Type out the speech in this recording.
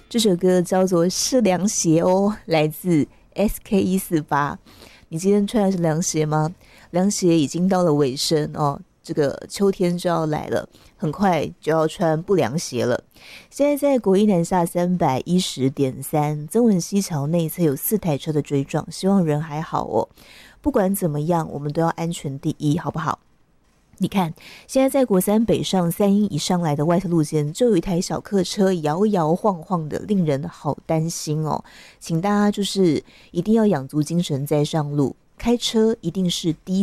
这首歌叫做《是凉鞋哦》，来自 SK148。你今天穿的是凉鞋吗？凉鞋已经到了尾声哦，这个秋天就要来了，很快就要穿不凉鞋了。现在在国一南下310.3曾文溪桥内侧有4台车的追撞，希望人还好哦。不管怎么样，我们都要安全第一，好不好？你看，现在在国三北上3英一上来的外侧路肩，就有一台小客车摇摇晃晃的，令人好担心哦。请大家就是一定要养足精神再上路，开车一定是低